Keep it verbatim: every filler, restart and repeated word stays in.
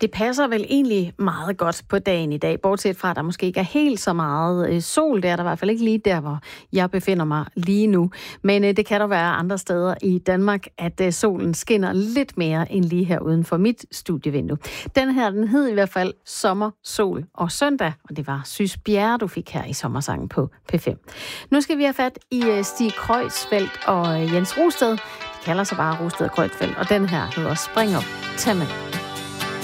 Det passer vel egentlig meget godt på dagen i dag, bortset fra, at der måske ikke er helt så meget øh, sol. Det er der i hvert fald ikke lige der, hvor jeg befinder mig lige nu. Men øh, det kan der være andre steder i Danmark, at øh, solen skinner lidt mere end lige her uden for mit studievindue. Den her, den hed i hvert fald Sommer, Sol og Søndag, og det var Sys Bjerre, du fik her i sommersangen på P fem. Nu skal vi have fat i øh, Stig Kreutzfeldt og øh, Jens Rosted. De kalder sig bare Rosted og Kreutzfeldt, og den her hedder Spring op, tag med.